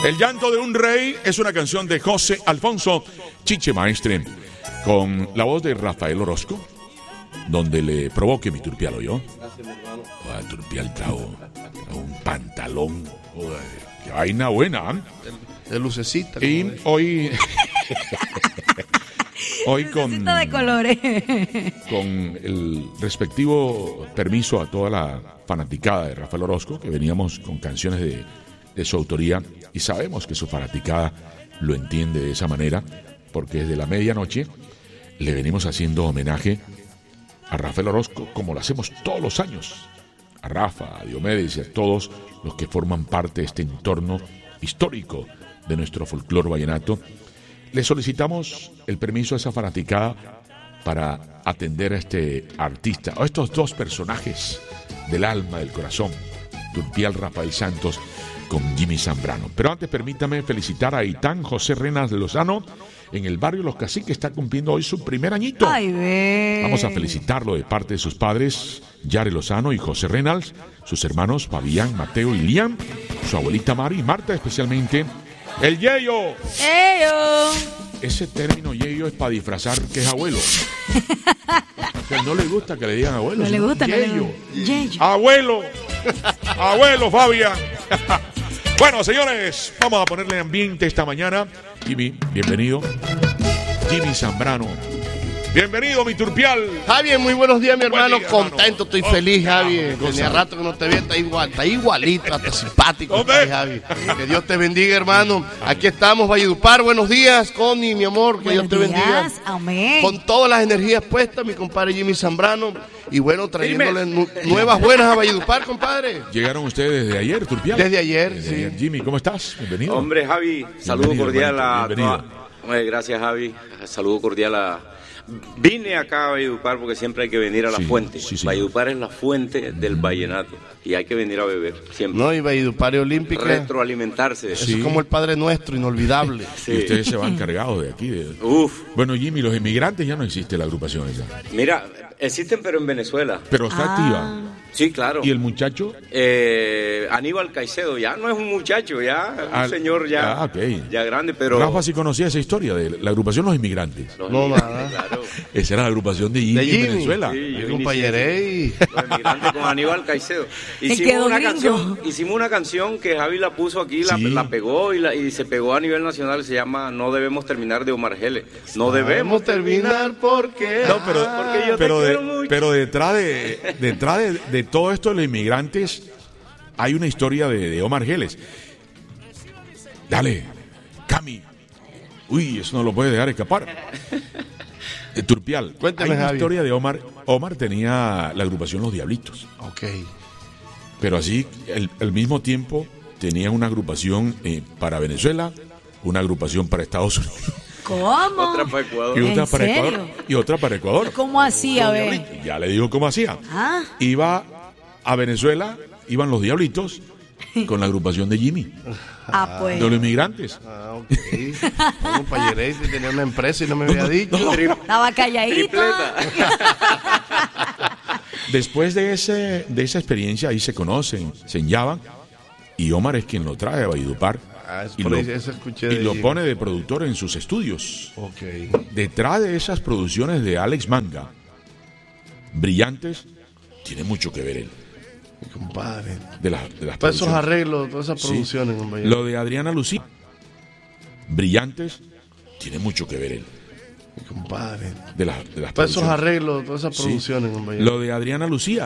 El llanto de un rey es una canción de José Alfonso Chiche Maestre, con la voz de Rafael Orozco, donde le provoque mi turpial, ¿oyó? Turpial trajo un pantalón, qué vaina buena, ¿eh? De lucecita. Y hoy con de colores. Con el respectivo permiso a toda la fanaticada de Rafael Orozco, que veníamos con canciones de su autoría, y sabemos que su fanaticada lo entiende de esa manera, porque desde la medianoche le venimos haciendo homenaje a Rafael Orozco, como lo hacemos todos los años, a Rafa, a Diomedes y a todos los que forman parte de este entorno histórico de nuestro folclore vallenato. Le solicitamos el permiso a esa fanaticada para atender a este artista, a estos dos personajes del alma, del corazón, Turpial Rafael Santos con Jimmy Zambrano. Pero antes permítame felicitar a Itán José Renas de Lozano, en el barrio Los Caciques, está cumpliendo hoy su primer añito. Ay, ve. Vamos a felicitarlo de parte de sus padres, Yare Lozano y José Reynals, sus hermanos Fabián, Mateo y Liam, su abuelita Mari y Marta especialmente. ¡El yeyo! ¡Eyo! Ese término yeyo es para disfrazar que es abuelo. O sea, no le gusta que le digan abuelo. No le gusta, yeyo. Yeyo. ¡Abuelo! ¡Abuelo, Fabián! Bueno, señores, vamos a ponerle ambiente esta mañana. Jimmy, bienvenido. Jimmy Zambrano. Bienvenido, mi turpial. Javier, muy buenos días, mi hermano. Día, contento, estoy feliz, Javier. Tenía rato que no te veía, está igualito, hasta simpático. Está, Javier. Que Dios te bendiga, hermano. Aquí estamos, Valledupar. Buenos días, Connie, mi amor. Que Dios te bendiga. Amén. Con todas las energías puestas, mi compadre Jimmy Zambrano. Y bueno, trayéndole nuevas buenas a Valledupar, compadre. ¿Llegaron ustedes desde ayer, turpial? Desde ayer, Desde sí. ayer. Jimmy, ¿cómo estás? Bienvenido. Hombre, Javi, saludo cordial a... Bienvenido. Gracias, Javi. Saludo cordial a... Vine acá a Valledupar porque siempre hay que venir a la fuente. Sí, Valledupar es la fuente del vallenato y hay que venir a beber siempre. No, y Valledupar Olímpica. Retroalimentarse. Eso es como el Padre Nuestro, inolvidable. Sí. Y ustedes se van cargados de aquí. Uf. Bueno, Jimmy, los inmigrantes ya no existe la agrupación esa. Mira, existen pero en Venezuela. Pero está activa. Sí, claro. ¿Y el muchacho? Aníbal Caicedo ya no es un muchacho, ya es un señor ya, okay. Ya grande, pero... Rafa sí conocía esa historia de la agrupación Los Inmigrantes. No, nada. Claro. Esa era la agrupación de Jimmy, en Venezuela. Sí, Yo compañeré. Los Inmigrantes con Aníbal Caicedo. Hicimos una canción que Javi la puso aquí, la pegó y se pegó a nivel nacional. Se llama No debemos terminar, de Omar Geles. No debemos terminar porque... No, porque yo te quiero mucho. Pero detrás de todo esto de los inmigrantes hay una historia de Omar Geles. Dale, Cami. Uy, eso no lo puede dejar escapar. Turpial. Cuéntame, hay una Javi. historia de Omar. Omar tenía la agrupación Los Diablitos. Ok. Pero así, al mismo tiempo, tenía una agrupación para Venezuela, una agrupación para Estados Unidos. ¿Cómo? Otra para Ecuador. Y otra ¿En para serio? Ecuador. Y otra para Ecuador. ¿Cómo así? A Los ver. Diablitos. Ya le digo cómo hacía. Ah. Iba a Venezuela, iban los Diablitos con la agrupación de Jimmy, Ah, pues. de los inmigrantes. Ah, ok. No, compañeré, si tenía una empresa y no me había dicho. Estaba calladito. Después de esa experiencia, ahí se conocen, se enllavan, y Omar es quien lo trae a Valledupar. Y Eso escuché de lo Jimmy. pone de productor en sus estudios. Ok. Detrás de esas producciones de Alex Manga, brillantes, tiene mucho que ver él. Mi compadre. De las Todos esos producciones. arreglos, todas esas Sí. producciones, compañero. Lo de Adriana Lucía, brillantes, tiene mucho que ver él. Mi compadre. De las Todos esos producciones. arreglos, todas esas Sí. producciones, compañero. Lo de Adriana Lucía.